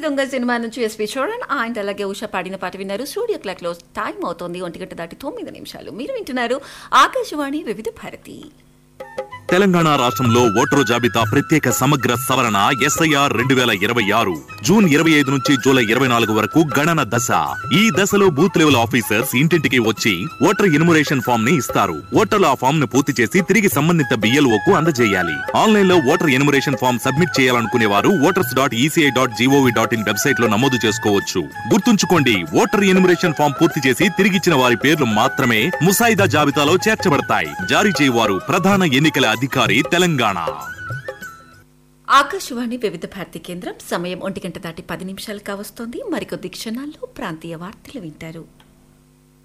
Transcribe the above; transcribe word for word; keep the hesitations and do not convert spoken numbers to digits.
దొంగ సినిమా నుంచి SP Charan and అలాగే ఉష పాడిన పాట విన్నారు. స్టూడియో క్లాక్ లో టైం అవుతోంది ఒంటి గంట దాటి తొమ్మిది నిమిషాలు. మీరు వింటున్నారు ఆకాశవాణి వివిధ భారతి. తెలంగాణ రాష్ట్రంలో ఓటరు జాబితా ప్రత్యేక సమగ్ర సవరణ ఎస్ఐఆర్ రెండు వేల ఇరవై ఆరు జూన్ ఇరవై ఐదు నుంచి జూలై ఇరవై నాలుగు వరకు గణన దశ. ఈ దశలో బూత్ లెవెల్ ఆఫీసర్స్ ఇంటింటికి వచ్చి ఓటర్ ఎన్యుమరేషన్ ఫామ్ ని ఇస్తారు. ఓటర్లు ఆ ఫామ్ ను పూర్తి చేసి తిరిగి సంబంధిత బిఎల్ఓకు అందజేయాలి. ఆన్లైన్ లో ఓటర్ ఎన్యుమరేషన్ ఫామ్ సబ్మిట్ చేయాలనుకునే వారు voters dot ECI dot GOV dot in website లో నమోదు చేసుకోవచ్చు. గుర్తుంచుకోండి, ఓటర్ ఎన్యుమరేషన్ ఫామ్ పూర్తి చేసి తిరిగిచ్చిన వారి పేర్లు మాత్రమే ముసాయిదా జాబితాలో చేర్చబడతాయి. జారీ చేయవారు ప్రధాన ఎన్నికల అధికారి తెలంగాణ. ఆకాశవాణి వివిధ భారతి కేంద్రం. సమయం ఒంటి గంట దాటి పది నిమిషాలు కావస్తోంది. మరికొద్ది క్షణాల్లో ప్రాంతీయ వార్తలు వింటారు.